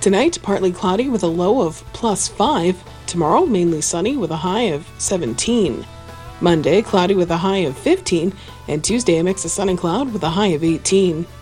Tonight, partly cloudy with a low of +5. Tomorrow, mainly sunny with a high of 17. Monday, cloudy with a high of 15. And Tuesday, a mix of sun and cloud with a high of 18.